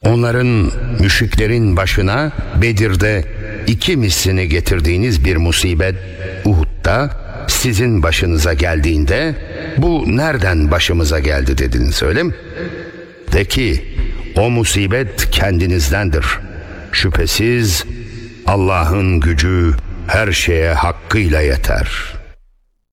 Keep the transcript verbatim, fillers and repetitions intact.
onların, müşriklerin başına Bedir'de iki mislini getirdiğiniz bir musibet Uhud'da sizin başınıza geldiğinde bu nereden başımıza geldi dediniz, öyle mi? De ki o musibet kendinizdendir. Şüphesiz Allah'ın gücü her şeye hakkıyla yeter.